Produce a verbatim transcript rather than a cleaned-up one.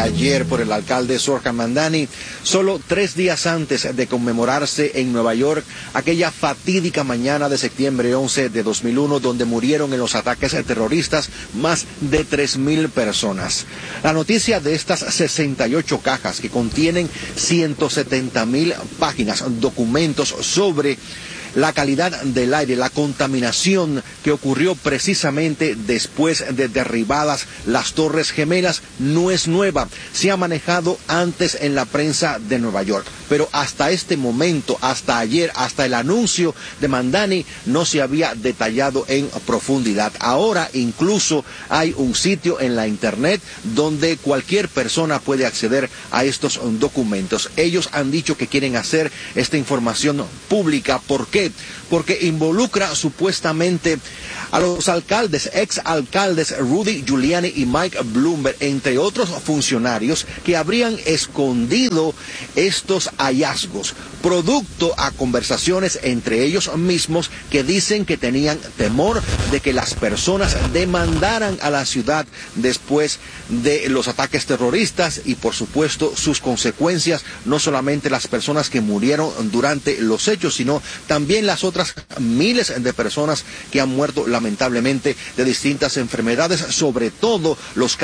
ayer por el alcalde Zohran Mamdani, solo tres días antes de conmemorarse en Nueva York aquella fatídica mañana de septiembre once de dos mil uno, donde murieron en los ataques terroristas más de tres mil personas. La noticia de estas sesenta y ocho cajas que contienen ciento setenta mil páginas, documentos sobre la calidad del aire, la contaminación que ocurrió precisamente después de derribadas las Torres Gemelas, no es nueva. Se ha manejado antes en la prensa de Nueva York, pero hasta este momento, hasta ayer, hasta el anuncio de Mamdani, no se había detallado en profundidad. Ahora incluso hay un sitio en la internet donde cualquier persona puede acceder a estos documentos. Ellos han dicho que quieren hacer esta información pública. ¿Por qué? Porque involucra supuestamente a los alcaldes, ex alcaldes Rudy Giuliani y Mike Bloomberg, entre otros funcionarios que habrían escondido estos hallazgos, producto a conversaciones entre ellos mismos que dicen que tenían temor de que las personas demandaran a la ciudad después de los ataques terroristas y por supuesto sus consecuencias, no solamente las personas que murieron durante los hechos, sino también las otras miles de personas que han muerto lamentablemente de distintas enfermedades, sobre todo los